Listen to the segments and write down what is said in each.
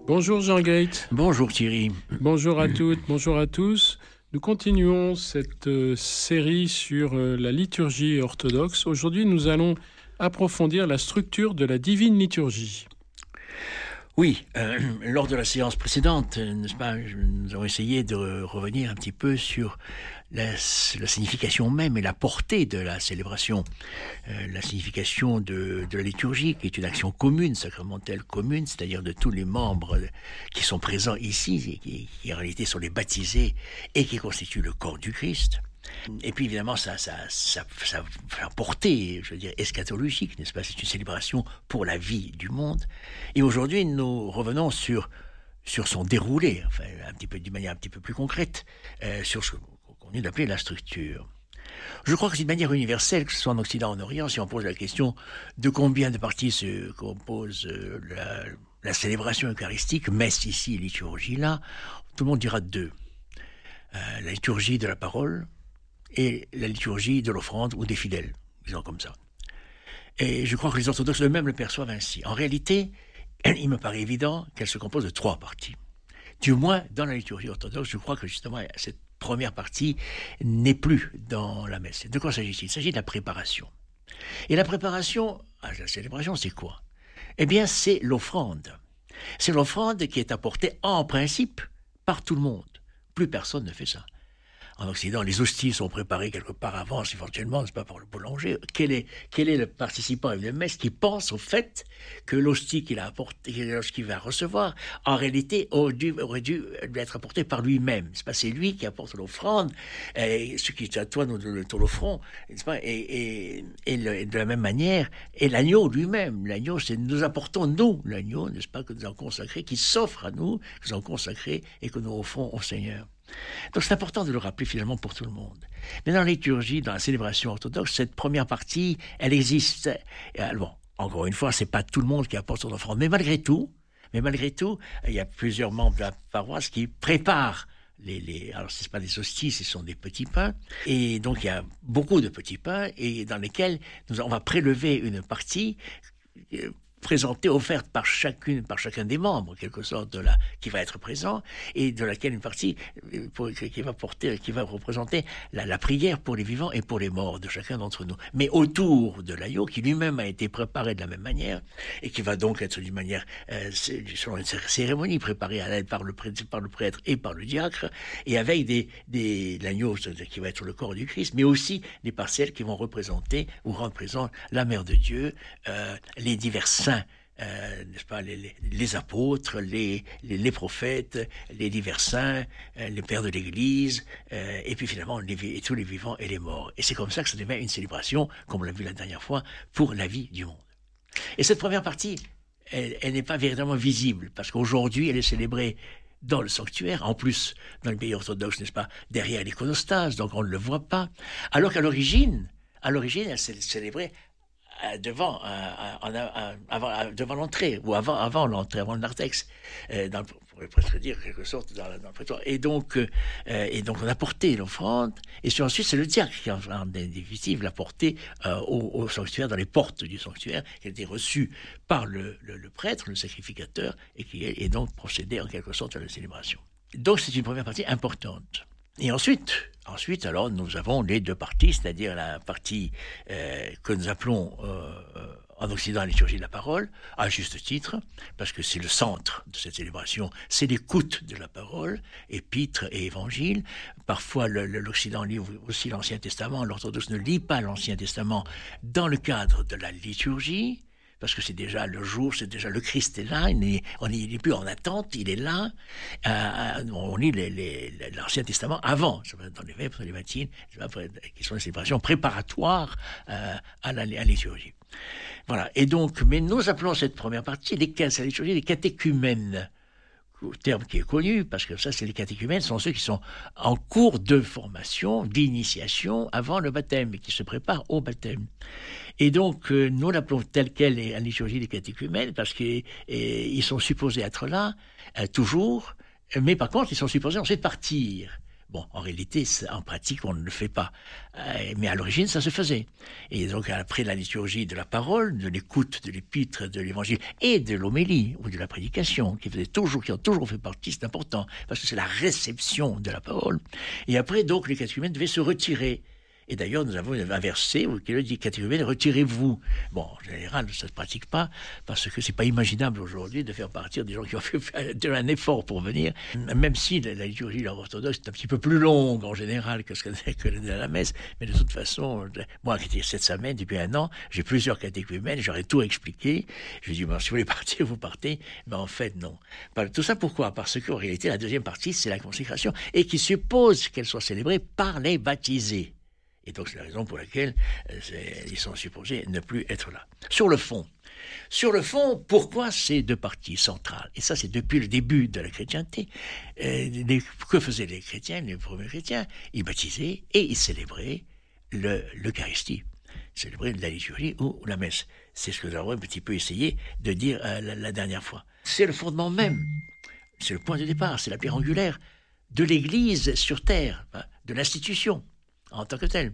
Bonjour Jean Gate, Bonjour Thierry. bonjour à toutes, bonjour à tous. Nous continuons cette série sur la liturgie orthodoxe. Aujourd'hui, nous allons approfondir la structure de la divine liturgie. Oui, lors de la séance précédente, n'est-ce pas, nous avons essayé de revenir un petit peu sur la signification même et la portée de la célébration, la signification de la liturgie, qui est une action commune, sacramentelle commune, c'est-à-dire de tous les membres qui sont présents ici, qui en réalité sont les baptisés et qui constituent le corps du Christ. Et puis évidemment, ça portée, je veux dire, eschatologique, n'est-ce pas? C'est une célébration pour la vie du monde. Et aujourd'hui, nous revenons sur son déroulé, enfin, d'une manière un petit peu plus concrète, sur ce qu'on vient d'appeler la structure. Je crois que c'est de manière universelle, que ce soit en Occident ou en Orient, si on pose la question de combien de parties se compose la célébration eucharistique, messe ici, liturgie là, tout le monde dira deux. La liturgie de la parole, et la liturgie de l'offrande ou des fidèles, disons comme ça. Et je crois que les orthodoxes eux-mêmes le perçoivent ainsi. En réalité, il me paraît évident qu'elle se compose de trois parties. Du moins, dans la liturgie orthodoxe, je crois que justement, cette première partie n'est plus dans la messe. De quoi s'agit-il? Il s'agit de la préparation. Et la préparation à la célébration, c'est quoi? Eh bien, c'est l'offrande. C'est l'offrande qui est apportée en principe par tout le monde. Plus personne ne fait ça. En Occident, les hosties sont préparées quelque part avant, éventuellement, c'est pas par le boulanger. Quel est le participant à une messe qui pense au fait que l'hostie qu'il a apporté, qu'il va recevoir, en réalité, aurait dû être apporté par lui-même. C'est lui qui apporte l'offrande, ce qui est à toi, nous le l'offrons, n'est-ce pas? Et de la même manière, et l'agneau lui-même. L'agneau, c'est nous apportons, nous, l'agneau, n'est-ce pas, que nous avons consacré, qui s'offre à nous, que nous avons consacré et que nous offrons au Seigneur. Donc c'est important de le rappeler finalement pour tout le monde. Mais dans la liturgie, dans la célébration orthodoxe, cette première partie, elle existe. Alors, encore une fois, c'est pas tout le monde qui apporte son offrande, mais malgré tout, il y a plusieurs membres de la paroisse qui préparent alors ce n'est pas des hosties, ce sont des petits pains. Et donc il y a beaucoup de petits pains et dans lesquels on va prélever une partie présentée, offerte par chacun des membres, en quelque sorte, qui va être présent, et de laquelle une partie qui va représenter la prière pour les vivants et pour les morts de chacun d'entre nous. Mais autour de l'agneau, qui lui-même a été préparé de la même manière, et qui va donc être d'une manière, selon une cérémonie préparée à l'aide par le prêtre et par le diacre, et avec l'agneau qui va être le corps du Christ, mais aussi des parcelles qui vont représenter ou rendre présent la Mère de Dieu, les divers saints, n'est-ce pas, les apôtres, les prophètes, les divers saints, les pères de l'Église, et puis finalement tous les vivants et les morts. Et c'est comme ça que ça devient une célébration, comme on l'a vu la dernière fois, pour la vie du monde. Et cette première partie, elle n'est pas véritablement visible, parce qu'aujourd'hui, elle est célébrée dans le sanctuaire, en plus, dans le pays orthodoxe, n'est-ce pas, derrière l'iconostase, donc on ne le voit pas. Alors qu'à l'origine, elle s'est célébrée devant l'entrée, ou avant l'entrée, avant le narthex, on pourrait presque dire quelque sorte dans le prétoire. Et donc on a porté l'offrande, et ensuite c'est le diacre qui en définitive l'a porté au sanctuaire, dans les portes du sanctuaire, qui a été reçu par le prêtre, le sacrificateur, et qui est donc procédé en quelque sorte à la célébration. Donc c'est une première partie importante. Et ensuite, alors, nous avons les deux parties, c'est-à-dire la partie que nous appelons en Occident la liturgie de la parole, à juste titre, parce que c'est le centre de cette célébration, c'est l'écoute de la parole, épître et évangile. Parfois, l'Occident lit aussi l'Ancien Testament, l'orthodoxe ne lit pas l'Ancien Testament dans le cadre de la liturgie, parce que c'est déjà le jour, c'est déjà le Christ est là, on n'est plus en attente, il est là. On lit l'Ancien Testament avant, dans les Vêpres, dans les Matines, qui sont des célébrations préparatoires à la liturgie. Voilà. Et donc, mais nous appelons cette première partie la liturgie des catéchumènes. Terme qui est connu, parce que ça, c'est les catéchumènes, sont ceux qui sont en cours de formation, d'initiation avant le baptême, et qui se préparent au baptême. Et donc, nous l'appelons telle quelle la liturgie des catéchumènes, parce qu'ils sont supposés être là, toujours, mais par contre, ils sont supposés ensuite partir Bon, en réalité, en pratique, on ne le fait pas. Mais à l'origine, ça se faisait. Et donc, après la liturgie de la parole, de l'écoute de l'épître, de l'évangile et de l'homélie ou de la prédication, qui ont toujours fait partie, c'est important, parce que c'est la réception de la parole. Et après, donc, les catéchumènes devaient se retirer. Et d'ailleurs, nous avons un verset qui le dit, catéchumènes, retirez-vous. Bon, en général, ça ne se pratique pas, parce que c'est pas imaginable aujourd'hui de faire partir des gens qui ont fait un effort pour venir, même si la liturgie orthodoxe est un petit peu plus longue, en général, que la messe. Mais de toute façon, moi, qui étais cette semaine, depuis 1 an, j'ai plusieurs catéchumènes, j'aurais tout expliqué. Je dis, bon, si vous voulez partir, vous partez. Mais en fait, non. Tout ça pourquoi? Parce qu'en réalité, la deuxième partie, c'est la consécration, et qui suppose qu'elle soit célébrée par les baptisés. Et donc, c'est la raison pour laquelle ils sont supposés ne plus être là. Sur le fond, pourquoi ces 2 parties centrales? Et ça, c'est depuis le début de la chrétienté. Que faisaient les chrétiens, les premiers chrétiens? Ils baptisaient et ils célébraient l'Eucharistie. Ils célébraient la liturgie ou la messe. C'est ce que nous avons un petit peu essayé de dire la dernière fois. C'est le fondement même. C'est le point de départ. C'est la pierre angulaire de l'Église sur terre, de l'institution en tant que tel.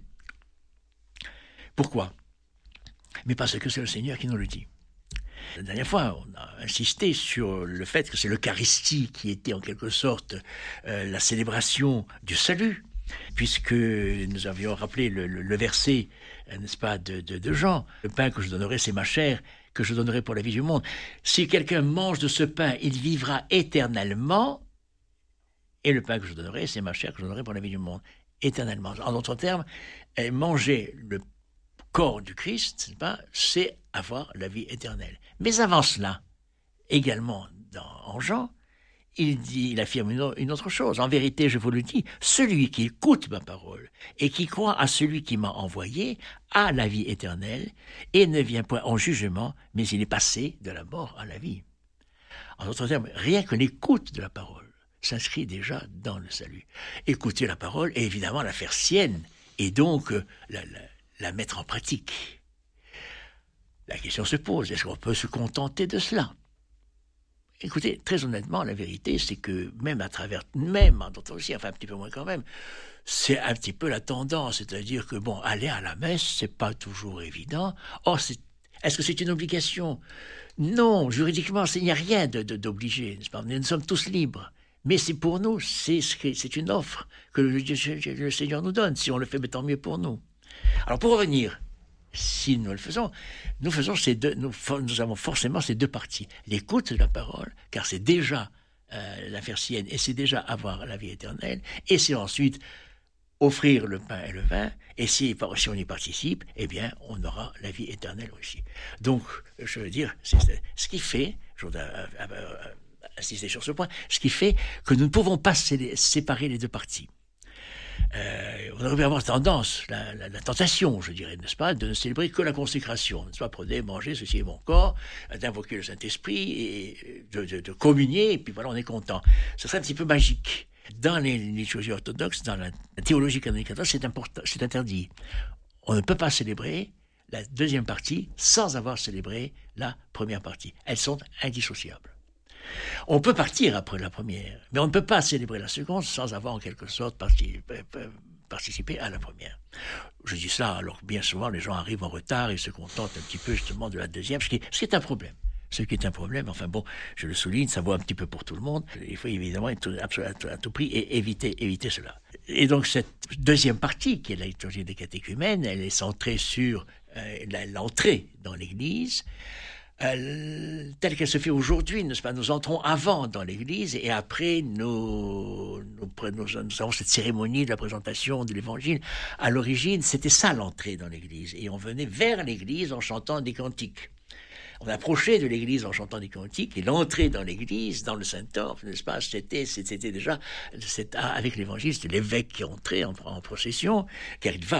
Pourquoi? Mais parce que c'est le Seigneur qui nous le dit. La dernière fois, on a insisté sur le fait que c'est l'Eucharistie qui était en quelque sorte la célébration du salut, puisque nous avions rappelé le verset, n'est-ce pas, de Jean. Le pain que je donnerai, c'est ma chair, que je donnerai pour la vie du monde. Si quelqu'un mange de ce pain, il vivra éternellement, et le pain que je donnerai, c'est ma chair que je donnerai pour la vie du monde. Éternellement. En d'autres termes, manger le corps du Christ, c'est avoir la vie éternelle. Mais avant cela, également en Jean, il affirme une autre chose. En vérité, je vous le dis, celui qui écoute ma parole et qui croit à celui qui m'a envoyé a la vie éternelle et ne vient point en jugement, mais il est passé de la mort à la vie. En d'autres termes, rien que l'écoute de la parole s'inscrit déjà dans le salut. Écouter la parole et évidemment la faire sienne et donc la mettre en pratique. La question se pose, est-ce qu'on peut se contenter de cela? Écoutez, très honnêtement, la vérité, c'est que même en d'autres aussi, enfin un petit peu moins quand même, c'est un petit peu la tendance, c'est-à-dire que bon, aller à la messe, c'est pas toujours évident. Or, est-ce que c'est une obligation? Non, juridiquement, il n'y a rien d'obligé, n'est-ce pas? Nous sommes tous libres. Mais c'est pour nous, c'est une offre que le Seigneur nous donne. Si on le fait, mais tant mieux pour nous. Alors pour revenir, si nous le faisons, nous avons forcément ces 2 parties. L'écoute de la parole, car c'est déjà la faire sienne, et c'est déjà avoir la vie éternelle, et c'est ensuite offrir le pain et le vin, et si on y participe, eh bien, on aura la vie éternelle aussi. Donc, je veux dire, c'est ce qui fait, je voudrais insister sur ce point, ce qui fait que nous ne pouvons pas séparer les 2 parties. On aurait pu avoir tendance, la tentation, je dirais, n'est-ce pas, de ne célébrer que la consécration, n'est-ce pas, prenez, mangez, ceci est mon corps, d'invoquer le Saint-Esprit et de communier, et puis voilà, on est content. Ce serait un petit peu magique. Dans les liturgies orthodoxes, dans la théologie canonique orthodoxe, c'est interdit. On ne peut pas célébrer la deuxième partie sans avoir célébré la première partie. Elles sont indissociables. On peut partir après la première, mais on ne peut pas célébrer la seconde sans avoir en quelque sorte participé à la première. Je dis ça alors que bien souvent les gens arrivent en retard et se contentent un petit peu justement de la deuxième, ce qui est un problème. Ce qui est un problème, enfin bon, je le souligne, ça vaut un petit peu pour tout le monde. Il faut évidemment à tout prix et éviter cela. Et donc cette deuxième partie, qui est la liturgie des catéchumènes, elle est centrée sur l'entrée dans l'Église, telle qu'elle se fait aujourd'hui, n'est-ce pas? Nous entrons avant dans l'Église et après nous avons cette cérémonie de la présentation de l'Évangile. À l'origine, c'était ça l'entrée dans l'Église et on venait vers l'Église en chantant des cantiques. On approchait de l'église en chantant des cantiques, et l'entrée dans l'église, dans le Saint-Orphe, n'est-ce pas, c'était déjà, avec l'évangile, c'était l'évêque qui entrait en procession, car il va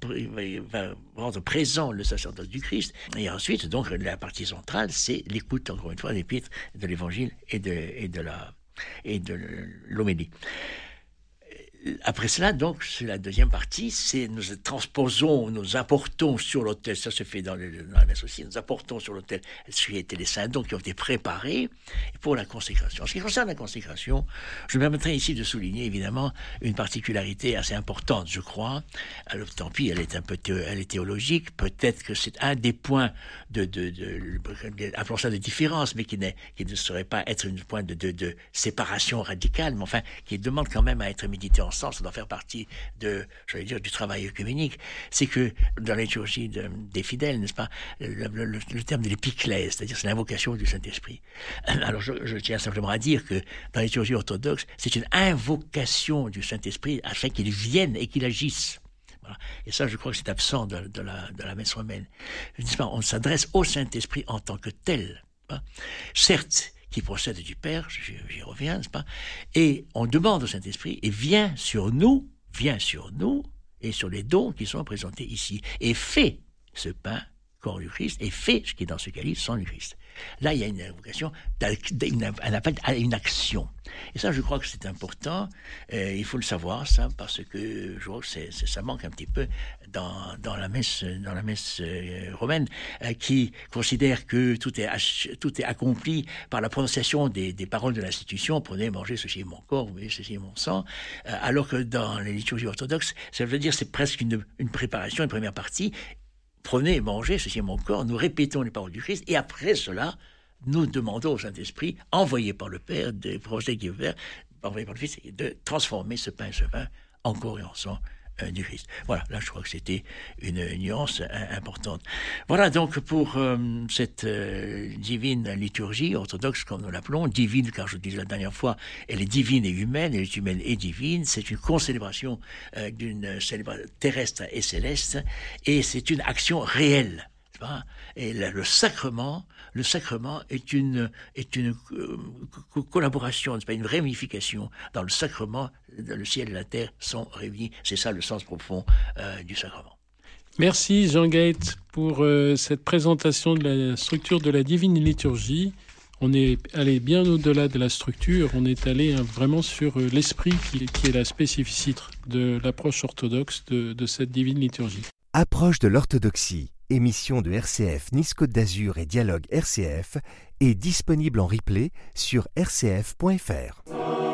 rendre présent le sacerdoce du Christ. Et ensuite, donc, la partie centrale, c'est l'écoute, encore une fois, des l'épître, de l'évangile et de l'homélie. Après cela, donc, c'est la deuxième partie, c'est nous transposons, nous apportons sur l'autel, ça se fait dans la messe aussi, nous apportons sur l'autel ce qui étaient les saints dons qui ont été préparés pour la consécration. En ce qui concerne la consécration, je me permettrai ici de souligner évidemment une particularité assez importante, je crois. Alors, tant pis, elle est théologique, peut-être que c'est un des points appelons ça de différence, mais qui ne saurait pas être une point de séparation radicale, mais enfin, qui demande quand même à être médité ensemble, ça doit faire partie du travail œcuménique. C'est que dans la liturgie des fidèles, n'est-ce pas, le terme de l'épiclèse, c'est-à-dire c'est l'invocation du Saint-Esprit. Alors je tiens simplement à dire que dans la liturgie orthodoxe, c'est une invocation du Saint-Esprit afin qu'il vienne et qu'il agisse. Voilà. Et ça, je crois que c'est absent de la messe romaine. On s'adresse au Saint-Esprit en tant que tel. Hein. Certes, qui procède du Père, j'y reviens, n'est-ce pas? Et on demande au Saint-Esprit, et viens sur nous, et sur les dons qui sont présentés ici, et fais ce pain, corps du Christ, et fais ce qui est dans ce calice, sang du Christ. Là, il y a une invocation, un appel à une action. Et ça, je crois que c'est important. Il faut le savoir, ça, parce que je crois que ça manque un petit peu dans la messe romaine, qui considère que tout est accompli par la prononciation des paroles de l'institution. Prenez, mangez, ceci est mon corps, vous voyez, ceci est mon sang. Alors que dans les liturgies orthodoxes, ça veut dire c'est presque une préparation, une première partie. Prenez et mangez, ceci est mon corps, nous répétons les paroles du Christ, et après cela, nous demandons au Saint-Esprit, envoyé par le Père, envoyé par le Fils, de transformer ce pain et ce vin en corps et en sang du Christ. Voilà, là je crois que c'était une nuance importante. Voilà donc pour cette divine liturgie orthodoxe, comme nous l'appelons, divine, car je disais la dernière fois, elle est divine et humaine, elle est humaine et divine, c'est une concélébration d'une célébration terrestre et céleste, et c'est une action réelle. Et le sacrement est une collaboration, c'est pas une réunification. Dans le sacrement, le ciel et la terre sont réunis. C'est ça le sens profond du sacrement. Merci Jean Gaët pour cette présentation de la structure de la divine liturgie. On est allé bien au-delà de la structure, on est allé vraiment sur l'esprit qui est la spécificité de l'approche orthodoxe de cette divine liturgie. Approche de l'orthodoxie, émission de RCF Nice-Côte d'Azur et Dialogue RCF, est disponible en replay sur rcf.fr.